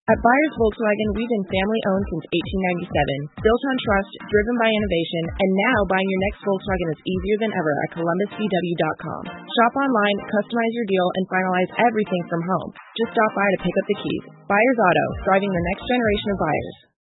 At Byers Volkswagen, we've been family-owned since 1897, built on trust, driven by innovation, and now buying your next Volkswagen is easier than ever at ColumbusVW.com. Shop online, customize your deal, and finalize everything from home. Just stop by to pick up the keys. Byers Auto, driving the next generation of buyers.